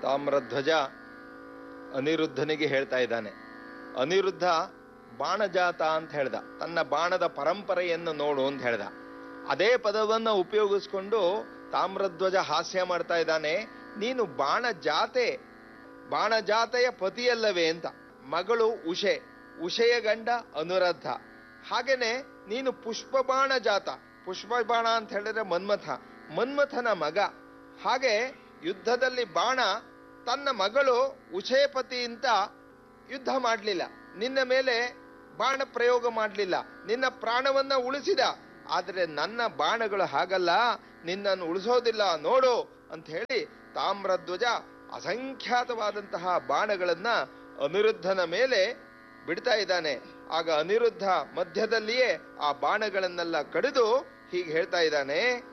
ತಾಮ್ರಧ್ವಜ ಅನಿರುದ್ಧನಿಗೆ ಹೇಳ್ತಾ ಇದ್ದಾನೆ. ಅನಿರುದ್ಧ ಬಾಣಜಾತ ಅಂತ ಹೇಳ್ದ, ತನ್ನ ಬಾಣದ ಪರಂಪರೆಯನ್ನು ನೋಡು ಅಂತ ಹೇಳ್ದ. ಅದೇ ಪದವನ್ನು ಉಪಯೋಗಿಸ್ಕೊಂಡು ತಾಮ್ರಧ್ವಜ ಹಾಸ್ಯ ಮಾಡ್ತಾ ಇದ್ದಾನೆ. ನೀನು ಬಾಣಜಾತೆಯ ಪತಿಯಲ್ಲವೇ ಅಂತ. ಮಗಳು ಉಷೆಯ ಗಂಡ ಅನುರದ್ಧ. ಹಾಗೇನೆ ನೀನು ಪುಷ್ಪಬಾಣ ಜಾತ. ಪುಷ್ಪಬಾಣ ಅಂತ ಹೇಳಿದ್ರೆ ಮನ್ಮಥನ ಮಗ. ಹಾಗೆ ಯುದ್ಧದಲ್ಲಿ ಬಾಣ ತನ್ನ ಮಗಳು ಉಷೇಪತಿ ಅಂತ ಯುದ್ಧ ಮಾಡಲಿಲ್ಲ, ನಿನ್ನ ಮೇಲೆ ಬಾಣ ಪ್ರಯೋಗ ಮಾಡಲಿಲ್ಲ, ನಿನ್ನ ಪ್ರಾಣವನ್ನ ಉಳಿಸಿದ. ಆದರೆ ನನ್ನ ಬಾಣಗಳು ಹಾಗಲ್ಲ, ನಿನ್ನನ್ನು ಉಳಿಸೋದಿಲ್ಲ ನೋಡು ಅಂತ ಹೇಳಿ ತಾಮ್ರಧ್ವಜ ಅಸಂಖ್ಯಾತವಾದಂತಹ ಬಾಣಗಳನ್ನ ಅನಿರುದ್ಧನ ಮೇಲೆ ಬಿಡ್ತಾ ಇದ್ದಾನೆ. ಆಗ ಅನಿರುದ್ಧ ಮಧ್ಯದಲ್ಲಿಯೇ ಆ ಬಾಣಗಳನ್ನೆಲ್ಲ ಕಡಿದು ಹೀಗೆ ಹೇಳ್ತಾ ಇದ್ದಾನೆ,